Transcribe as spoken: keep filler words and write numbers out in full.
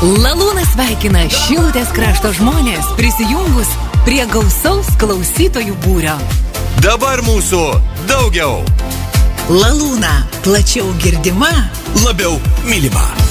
Lalūna sveikina Šilutės krašto žmonės prisijungus prie gausaus klausytojų būrio. Dabar mūsų daugiau. Lalūna plačiau girdima, labiau mylima.